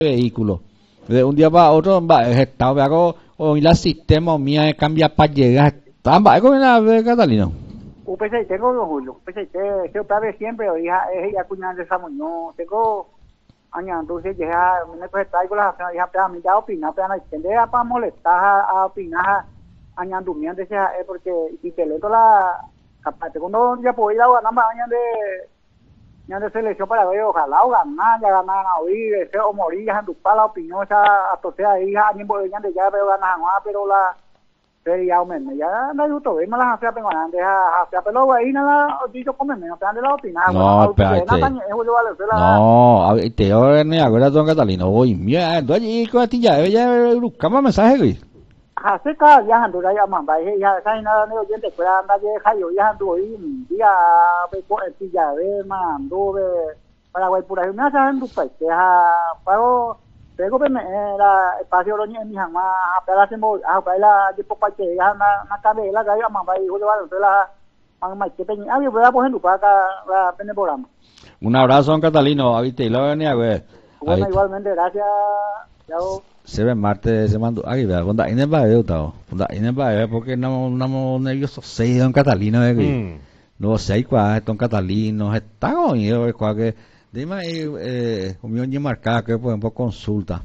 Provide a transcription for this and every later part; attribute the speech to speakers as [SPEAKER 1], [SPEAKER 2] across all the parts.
[SPEAKER 1] vehículo. De un día para otro, estado hago o la sistema mía cambia para llegar. Tamba, con la de Catalino.
[SPEAKER 2] UPC tengo don Julio, UPC se pabe siempre, hija, es ella cuñada de Samuño, tengo años, entonces ya me traigo las hija, pero a mí ya opina, pero no entender para molestar a opinar años durmiendo, porque si te leo la capaz, cuando ya puedo ir a ganar más años de selección para ver, ojalá o ganar, ya ganar a oír, o morir, ya en tu pala opinión, esa atosea hija, años por ya pero ganar más, pero la ya no hay otro, me las hacía penguanas, pero ahí nada, dicho come menos, te dan de la opinión.
[SPEAKER 1] No, espérate. No, te voy a ver a don Catalino, voy, mira, allí con ya buscamos mensaje, güey.
[SPEAKER 2] Hace cada día ando ya mamba, ya saben nada de oyente, pues anda ya yo ya ando ahí, día ya ve mando de Paraguay pura y me hacen tu país, pago tengo que era espacio lo ni mi jamás para hacemos para la de popa que ya na cabela que mamba y yo la mamá que tenía había voy a poner para la pene programa.
[SPEAKER 1] Un abrazo don Catalino, ¿viste? Y lo venía, güey.
[SPEAKER 2] Bueno, igualmente, gracias. Chao.
[SPEAKER 1] Se ve martes se mandó ahí vea bunda inen ba veo tao bunda inen ba veo porque no nervioso sei don Catalino de no sei qua don Catalino está con yo qua que dime comió ni marcar que por ejemplo consulta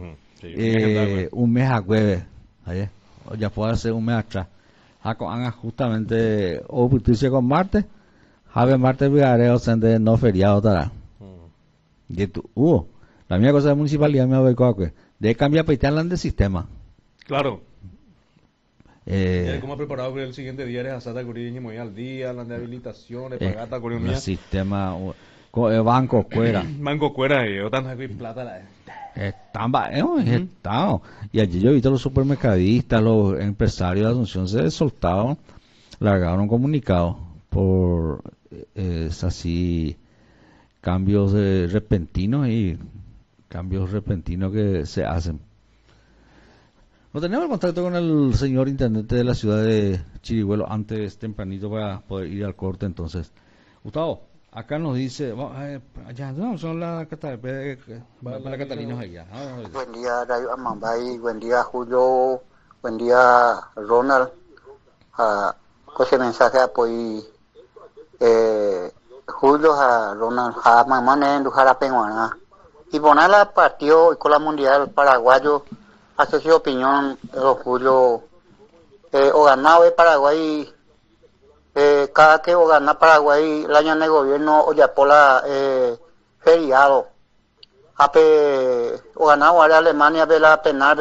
[SPEAKER 1] un mes a jueves ahí o ya puede ser un mes atrás haga justamente o justicia con martes have martes viareo sende no feriado tará y tú la mía cosa de municipalidad me voy qua que de cambiar para instalar de sistema.
[SPEAKER 3] Claro. ¿Cómo ha preparado para el siguiente día? Eres asada curiña muy al día, las de habilitaciones, pagata curiña.
[SPEAKER 1] El sistema, banco cuera.
[SPEAKER 3] Banco cuera y otra plata la.
[SPEAKER 1] Están, y allí yo he visto los supermercadistas, los empresarios de Asunción se soltaron, largaron un comunicado por así cambios repentinos y cambios repentinos que se hacen. No tenemos el contacto con el señor intendente de la ciudad de Chirihuelo antes tempranito para poder ir al corte. Entonces, Gustavo, acá nos dice allá no son la Catalinos allá.
[SPEAKER 4] Buen día David Amambay, buen día Julio, buen día Ronald. Ese mensaje apoy Julio a Ronald a mamá en Lujara Penguana. Y poner la partido con la mundial paraguayo, hace su opinión, Julio, o ganado de Paraguay, cada que o gana Paraguay, el año de gobierno, o ya por la feriado, o ganado a Alemania, de la penal,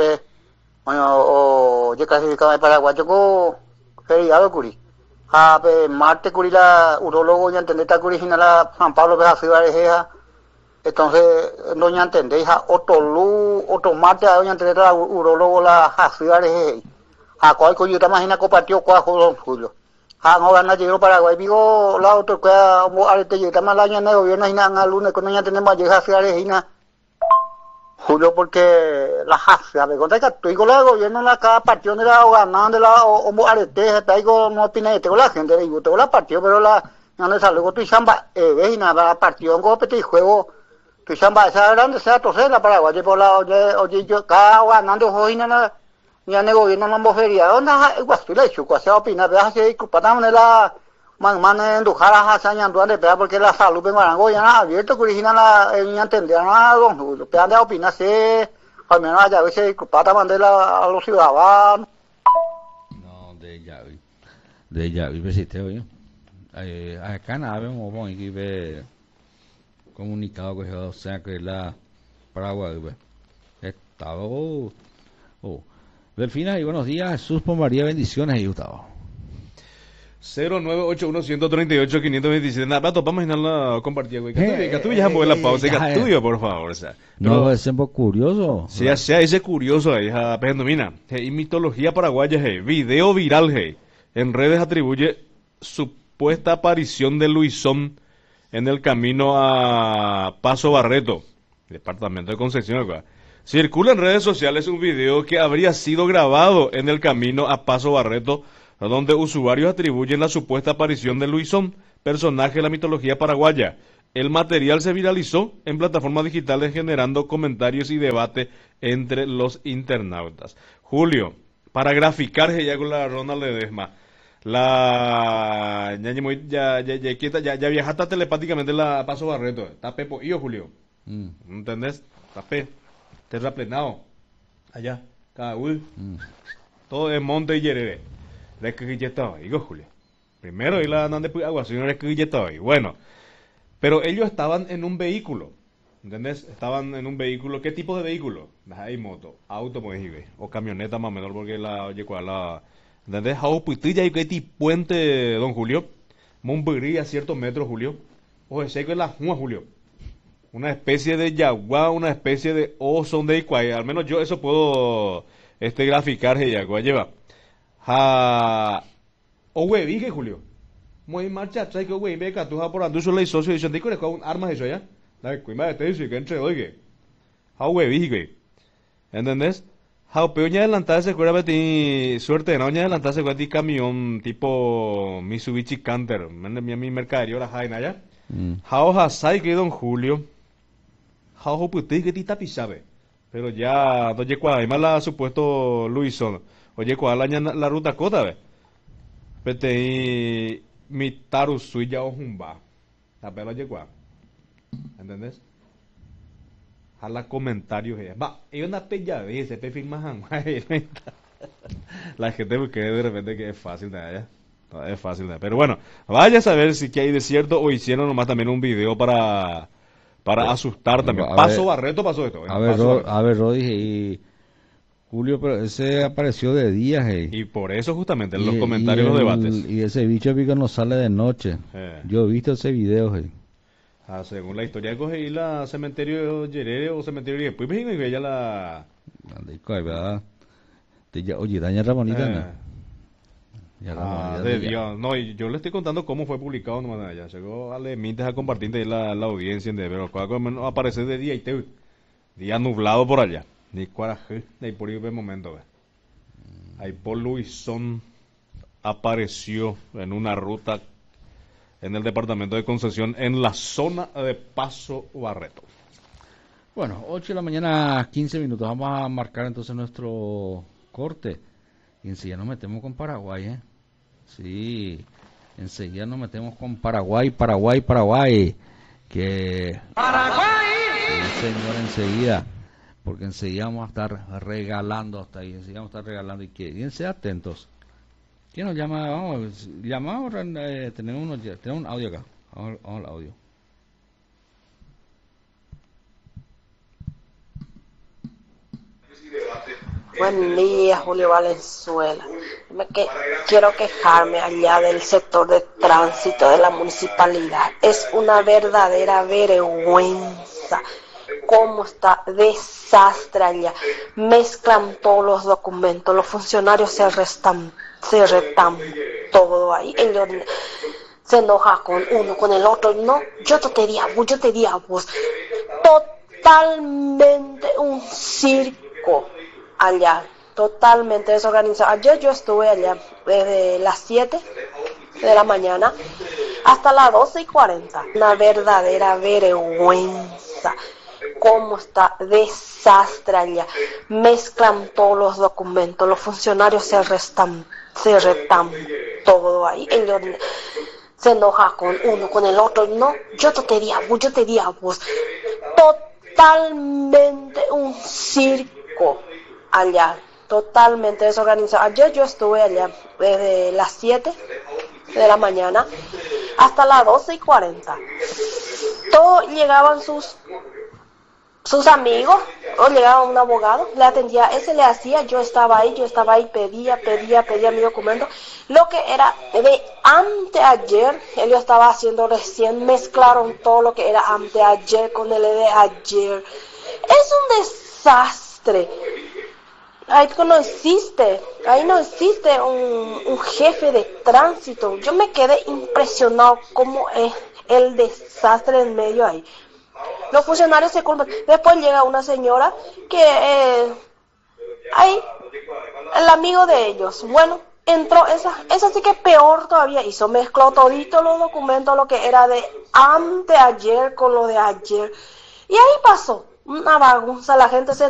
[SPEAKER 4] o ya clasificado de Paraguay, yo feriado, curi. Marte, curi, la urologo, ya entendé, está curi, la San Pablo, de la ciudad de Jeja. Entonces, no ya entendéis, otro martes, doña entender la urologo, la ciudad de cuál coño te imaginas compartió cuál Julio. No gana llegó Paraguay, digo, la otra que arete llega más el año de gobierno, y nada, lunes, cuando ya tenemos llegar a ciudad de Julio, porque la ciudad de contra que tú digo, la gobierno, la cada partido de la ganando, de la arete, está digo, no opina, tengo la gente, digo, tengo la partido, pero la, no le salió, tú chamba, ves, y nada, partido, en golpe, y juego. Tu chamba esa grande sea tosela Paraguay por la oye yo cada ganando hoina ya ne gobierno no mofería onda guasila chuco se opina ve hace culpa la man en dujara hasaña ande pea porque la salud en Guarango ya abierto original la entender nada don pea de opina se al menos ya veces culpa mandela a los ciudadanos
[SPEAKER 1] no de ya visité hoy acá nada vemos vamos aquí ve comunicado que o sea que la Paraguay estaba Delfina y buenos días Jesús por María bendiciones y Gustavo
[SPEAKER 3] 0981-138-527 nada vamos a la compartida güey que tú ya mover la pausa que tuyo por favor o sea
[SPEAKER 1] no es un poco curioso
[SPEAKER 3] sí sea ese curioso ahí mira y mitología paraguaya video viral en redes atribuye supuesta aparición de Luisón en el camino a Paso Barreto, departamento de Concepción. Circula en redes sociales un video que habría sido grabado en el camino a Paso Barreto, donde usuarios atribuyen la supuesta aparición de Luisón, personaje de la mitología paraguaya. El material se viralizó en plataformas digitales generando comentarios y debate entre los internautas. Julio, para graficar ya con la Ronald Ledesma, ya viajaste telepáticamente la Paso Barreto, está Pepo y Julio. ¿Entendés? Está terraplenado. Allá, Caúl. Todo es monte y yerere. Digo, Julio. Primero, y la andan de agua, señores, que bueno. Pero ellos estaban en un vehículo, ¿entendés? Estaban en un vehículo. ¿Qué tipo de vehículo? Hay moto, auto, o camioneta más o menos, porque oye, ¿cuál la? ¿Entendés? Jaupitilla y que puente, don Julio. Monberí a ciertos metros, Julio. O sé que es la Jua, Julio. Una especie de yaguá, una especie de oso de Icuay. Al menos yo eso puedo graficar, yaguá lleva. O hueví, que Julio. Muy marcha, ¿sabes qué, güey? Ve que tú vas por andu solo y socio y dicen, ¿te con armas eso ya? La cuima te dice que entre hoy, que. Hueví, güey. ¿Entendés? Peoña adelantada se acuerda de suerte, no, ña adelantada se acuerda de camión tipo Mitsubishi Canter. Mi mercadería la jaina ya. Hasai que don Julio. Puti que tita pisabe. Pero ya, oye, cuál, más la supuesto Luisón. Oye, cuál la ruta cota, ve. Pete mi taru suya o jumba. La pelo oye, cuál. ¿Entendés? Jala comentarios. Va, hay una pella de ese perfil más. La gente porque de repente que es fácil de allá. No, es fácil de. Pero bueno, vaya a saber si que hay de cierto o hicieron nomás también un video para asustar también. Paso Barreto pasó esto.
[SPEAKER 1] A ver, Rodi, y Julio, pero ese apareció de día,
[SPEAKER 3] Y por eso justamente en los comentarios, los debates.
[SPEAKER 1] Y ese bicho pico no sale de noche. Yo he visto ese video,
[SPEAKER 3] según la historia coge y la cementerio Yerere o cementerio y después y ella la.
[SPEAKER 1] ¿Verdad? Oye, daña Ramonita,
[SPEAKER 3] de Dios. No, y yo le estoy contando cómo fue publicado nomás allá. Llegó a Lemintes a compartir de la audiencia de ver cuando aparece de día y te día nublado por allá. Ni cuaraje, ni por ahí momento, ahí por Luisón apareció en una ruta en el departamento de Concepción en la zona de Paso Barreto.
[SPEAKER 1] Bueno, 8 de la mañana, 15 minutos. Vamos a marcar entonces nuestro corte. Y enseguida nos metemos con Paraguay, Sí, enseguida nos metemos con Paraguay. Que... ¡Paraguay! Sí, señor, enseguida. Porque enseguida vamos a estar regalando hasta ahí. Enseguida vamos a estar regalando. Y quédense atentos. ¿Quién nos llama? Vamos, llamamos. Tenemos un audio acá. Vamos al audio.
[SPEAKER 5] Buen día, Julio Valenzuela. Quiero quejarme allá del sector de tránsito de la municipalidad. Es una verdadera vergüenza cómo está desastre allá. Mezclan todos los documentos, los funcionarios se retan todo ahí. Ellos se enojan con uno, con el otro. No, yo te diría vos. Totalmente un circo allá, totalmente desorganizado. Ayer yo estuve allá desde las 7 de la mañana hasta las 12:40. Una verdadera vergüenza cómo está desastre allá. Mezclan todos los documentos, los funcionarios se retan todo ahí. Ellos se enojan con uno, con el otro. No, yo te diría vos. Totalmente un circo allá, totalmente desorganizado. Ayer yo estuve allá desde las 7 de la mañana hasta las 12:40. Todos llegaban sus amigos, o llegaba un abogado, le atendía, ese le hacía, yo estaba ahí, pedía mi documento. Lo que era de anteayer, ellos estaba haciendo recién, mezclaron todo lo que era anteayer con el de ayer. Es un desastre. Ahí no existe un jefe de tránsito. Yo me quedé impresionado cómo es el desastre en medio ahí. Los funcionarios se culpan. Después llega una señora que el amigo de ellos. Bueno, entró, esa sí que peor todavía hizo, mezcló todito los documentos, lo que era de anteayer con lo de ayer, y ahí pasó una bagunza, la gente se